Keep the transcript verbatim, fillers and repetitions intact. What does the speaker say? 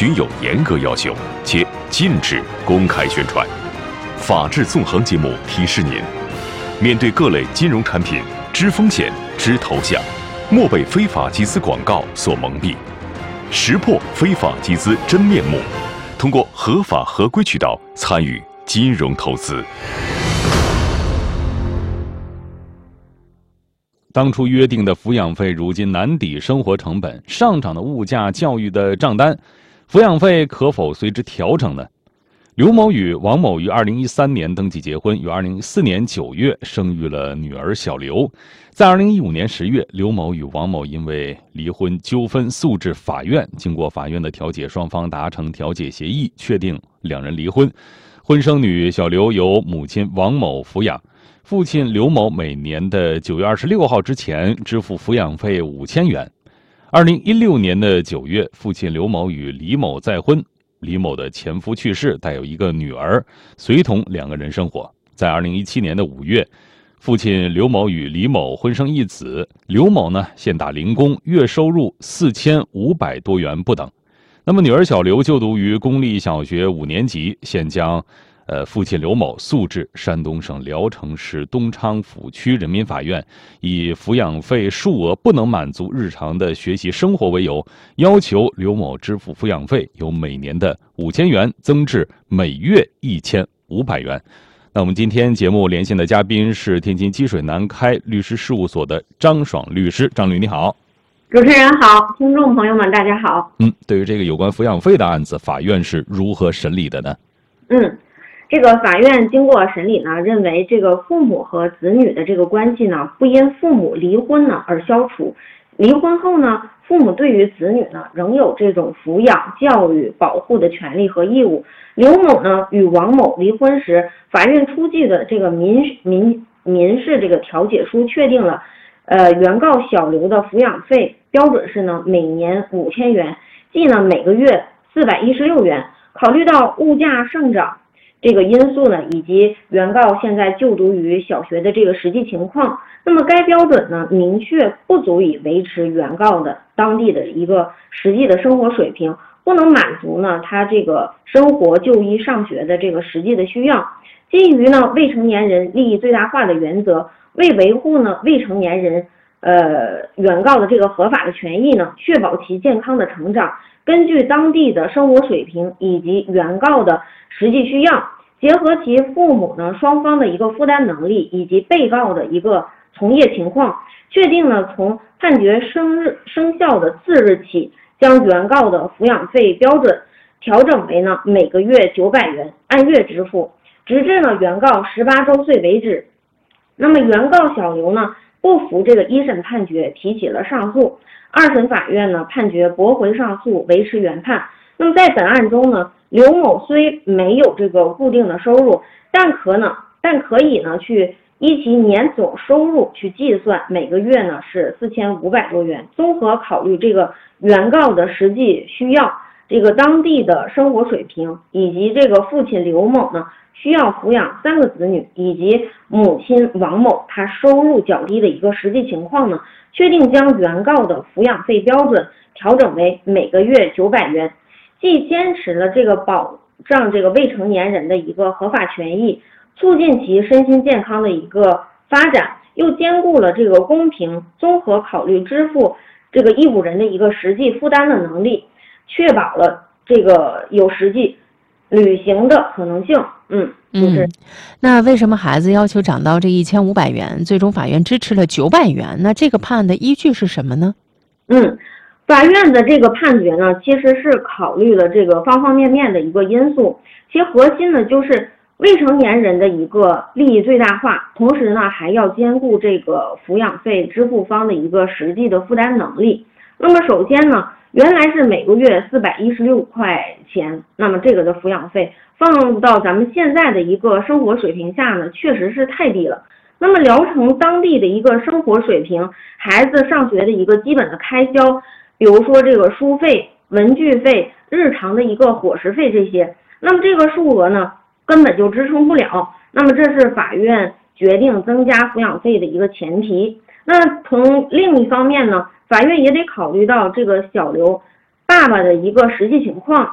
均有严格要求，且禁止公开宣传。法治纵横节目提示您：面对各类金融产品，知风险、知投向，莫被非法集资广告所蒙蔽，识破非法集资真面目，通过合法合规渠道参与金融投资。 当初约定的抚养费，如今难抵生活成本，上涨的物价、教育的账单，抚养费可否随之调整呢？刘某与王某于二零一三年登记结婚，于二零一四年九月生育了女儿小刘。在二零一五年十月，刘某与王某因为离婚纠纷诉至法院，经过法院的调解，双方达成调解协议，确定两人离婚。婚生女小刘由母亲王某抚养。父亲刘某每年的九月二十六号之前支付抚养费五千元。二零一六年的九月，父亲刘某与李某再婚，李某的前夫去世，带有一个女儿，随同两个人生活。在二零一七年的五月，父亲刘某与李某婚生一子，刘某呢现打零工，月收入四千五百多元不等。那么女儿小刘就读于公立小学五年级，现将呃，父亲刘某诉至山东省聊城市东昌府区人民法院，以抚养费数额不能满足日常的学习生活为由，要求刘某支付抚养费，由每年的五千元增至每月一千五百元。那我们今天节目连线的嘉宾是天津积水南开律师事务所的张爽律师。张律你好。 主持人好，听众朋友们大家好。 嗯，对于这个有关抚养费的案子，法院是如何审理的呢？ 嗯。这个法院经过审理呢，认为这个父母和子女的这个关系呢，不因父母离婚呢而消除。离婚后呢，父母对于子女呢，仍有这种抚养、教育、保护的权利和义务。刘某呢与王某离婚时，法院出具的这个民民民事这个调解书确定了，呃，原告小刘的抚养费标准是呢每年五千元，即呢每个月四百一十六元。考虑到物价上涨这个因素呢，以及原告现在就读于小学的这个实际情况，那么该标准呢明确不足以维持原告的当地的一个实际的生活水平，不能满足呢他这个生活、就医、上学的这个实际的需要。基于呢未成年人利益最大化的原则，为维护呢未成年人呃原告的这个合法的权益呢，确保其健康的成长，根据当地的生活水平以及原告的实际需要，结合其父母呢双方的一个负担能力以及被告的一个从业情况，确定呢从判决生日生效的次日起，将原告的抚养费标准调整为呢每个月九百元，按月支付，直至呢原告十八周岁为止。那么原告小刘呢不服这个一审判决，提起了上诉。二审法院呢判决驳回上诉，维持原判。那么在本案中呢，刘某虽没有这个固定的收入，但可呢，但可以呢去依其年总收入去计算，每个月呢是四千五百多元。综合考虑这个原告的实际需要，这个当地的生活水平，以及这个父亲刘某呢需要抚养三个子女，以及母亲王某他收入较低的一个实际情况呢，确定将原告的抚养费标准调整为每个月九百元。既坚持了这个保障这个未成年人的一个合法权益，促进其身心健康的一个发展，又兼顾了这个公平，综合考虑支付这个义务人的一个实际负担的能力，确保了这个有实际履行的可能性。嗯，就是、 嗯，那为什么孩子要求涨到这一千五百元，最终法院支持了九百元？那这个判的依据是什么呢？ 嗯。法院的这个判决呢，其实是考虑了这个方方面面的一个因素，其核心呢就是未成年人的一个利益最大化，同时呢还要兼顾这个抚养费支付方的一个实际的负担能力。那么首先呢，原来是每个月四百一十六块钱，那么这个的抚养费放到咱们现在的一个生活水平下呢，确实是太低了。那么聊城当地的一个生活水平，孩子上学的一个基本的开销，比如说这个书费、文具费、日常的一个伙食费这些，那么这个数额呢根本就支撑不了，那么这是法院决定增加抚养费的一个前提。那从另一方面呢，法院也得考虑到这个小刘爸爸的一个实际情况，